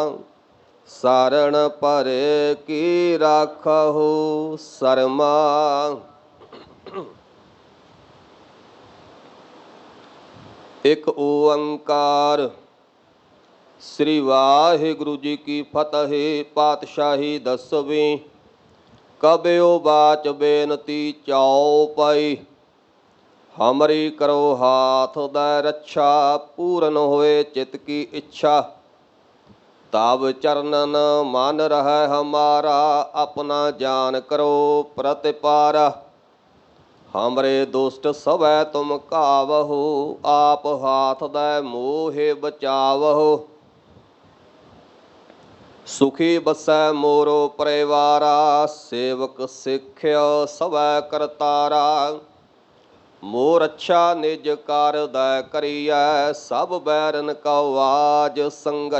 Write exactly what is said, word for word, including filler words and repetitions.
ਸਾਰਣ ਪਰੇ ਕੀ ਰਾਖਹੁ ਸਰਮਾ। ਇੱਕ ਓੰਕਾਰ। ਸ੍ਰੀ ਵਾਹਿਗੁਰੂ ਜੀ ਕੀ ਫਤਿਹ। ਪਾਤਸ਼ਾਹੀ ਦਸਵੀਂ। ਕਬਿਓ ਬਾਚ ਬੇਨਤੀ ਚਉਪਈ। ਹਮਰੀ ਕਰੋ ਹਾਥ ਦੈ ਰੱਛਾ। ਪੂਰਨ ਹੋਏ ਚਿਤ ਕੀ ਇੱਛਾ। ਤਬ ਚਰਨਨ ਮਨ ਰਹਿ ਹਮਾਰਾ। ਆਪਣਾ ਜਾਨ ਕਰੋ ਪ੍ਰਤਿਪਾਰਾ। ਹਮਰੇ ਦੁਸ਼ਟ ਸਵੈ ਤੁਮ ਕਾਵਹੁ। ਆਪ ਹਾਥ ਦੈ ਮੋਹਿ ਬਚਾਵਹੁ। ਸੁਖੀ ਬਸੈ ਮੋਰੋ ਪਰਿਵਾਰਾ। ਸੇਵਕ ਸਿੱਖਿਆ ਸਵੈ ਕਰਤਾਰਾ। ਮੋਰ ਅੱਛਾ ਨਿਜ ਕਾਰ ਦੈ ਕਰੀਐ। ਸਭ ਬੈਰਨ ਕਉ ਆਜ ਸੰਗ